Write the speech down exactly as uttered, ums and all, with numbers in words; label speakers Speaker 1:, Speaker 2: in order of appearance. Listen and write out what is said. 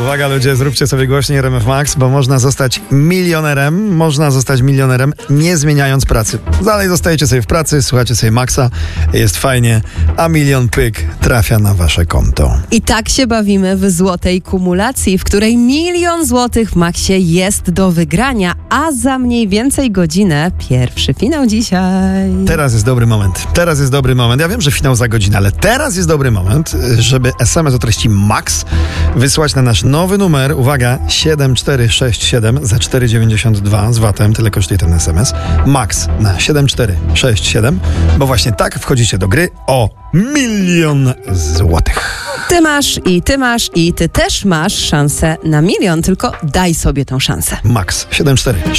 Speaker 1: Uwaga ludzie, zróbcie sobie głośniej R M F Max, bo można zostać milionerem, można zostać milionerem nie zmieniając pracy. Dalej zostajecie sobie w pracy, słuchacie sobie Maxa, jest fajnie, a milion pyk trafia na wasze konto.
Speaker 2: I tak się bawimy w złotej kumulacji, w której milion złotych w Maxie jest do wygrania, a za mniej więcej godzinę pierwszy finał dzisiaj.
Speaker 1: Teraz jest dobry moment, teraz jest dobry moment. Ja wiem, że finał za godzinę, ale teraz jest dobry moment, żeby es em es o treści Max wysłać na nasz nowy numer, uwaga, siedem cztery sześć siedem za cztery dziewięćdziesiąt dwa z vatem, tyle kosztuje ten es em es. Max na siedem cztery sześć siedem, bo właśnie tak wchodzicie do gry o milion złotych.
Speaker 2: Ty masz i ty masz i ty też masz szansę na milion, tylko daj sobie tą szansę.
Speaker 1: Max siedem cztery